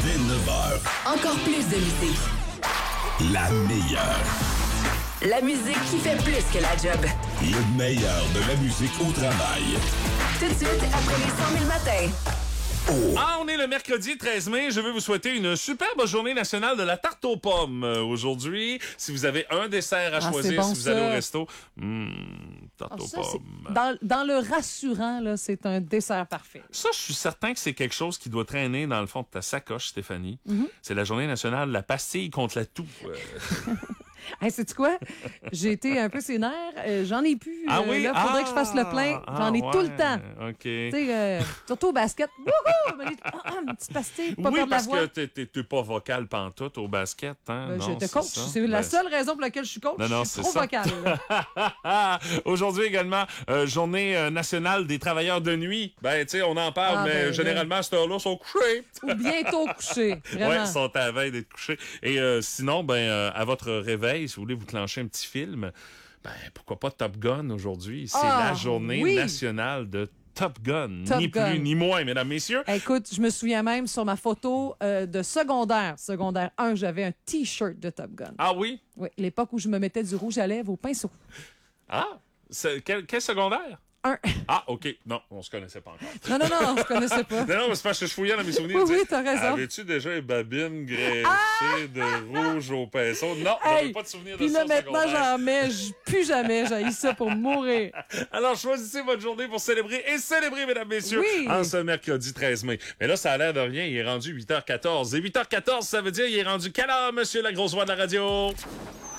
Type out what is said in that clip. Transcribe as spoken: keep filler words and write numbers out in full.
Dès neuf heures. Encore plus de musique. La meilleure. La musique qui fait plus que la job. Le meilleur de la musique au travail. Tout de suite, après les cent mille matins. Oh. Ah, on est le mercredi treize mai. Je veux vous souhaiter une superbe journée nationale de la tarte aux pommes euh, aujourd'hui. Si vous avez un dessert à Ah, choisir, bon, si vous allez ça. au resto, hmm, tarte Ah, aux ça, pommes. c'est- dans, dans le rassurant, là, c'est un dessert parfait. Ça, je suis certain que c'est quelque chose qui doit traîner dans le fond de ta sacoche, Stéphanie. Mm-hmm. C'est la journée nationale de la pastille contre la toux. Euh, Hey, sais-tu quoi? J'ai été un peu sénère. Euh, j'en ai plus. Ah Euh, oui? Là, faudrait Ah! que je fasse le plein. J'en ai Ah, tout le ouais. temps. OK. Tu sais, euh, surtout au basket. Wouhou! Ah, ah, une petite pastille, pas Oui, perdre la parce voix. que t'es- t'es t'es pas vocal pantoute au basket, hein? Ben, non, j'étais c'est coach. ça. C'est la Ben, seule raison pour laquelle je suis coach. Non, non, je suis c'est trop ça. vocale. là. Aujourd'hui également, euh, journée euh, nationale des travailleurs de nuit. Ben, tu sais, on en parle, Ah, mais ben, généralement, à cette heure-là, ils sont couchés. Ou bientôt couché. Vraiment. Ouais, ils sont à la veille d'être couchés. Et euh, sinon, ben, euh, à votre réveil, si vous voulez vous clencher un petit film, ben, pourquoi pas Top Gun aujourd'hui? C'est Ah, la journée oui. nationale de Top Gun. Top ni Gun. plus ni moins, mesdames, messieurs. Écoute, je me souviens même sur ma photo euh, de secondaire, secondaire un, j'avais un T-shirt de Top Gun. Ah oui? Oui, l'époque où je me mettais du rouge à lèvres au pinceau. Ah? C'est- Quel, quel secondaire? Un. Ah, OK. Non, on se connaissait pas encore. Non, non, non, on se connaissait pas. Non, non, mais c'est parce que je fouillais dans mes souvenirs. Oui, tu sais, oui, t'as raison. Avais-tu déjà une babine graissée de rouge au pinceau? Non, j'avais Hey, pas de souvenir de puis ça là, au maintenant, secondaire. j'en mets, j- plus jamais, j'ai ça pour mourir. Alors, choisissez votre journée pour célébrer et célébrer, mesdames, messieurs, Oui. en ce mercredi treize mai. Mais là, ça a l'air de rien. Il est rendu huit heures quatorze. Et huit heures quatorze, ça veut dire il est rendu quelle heure, monsieur la grosse voix de la radio?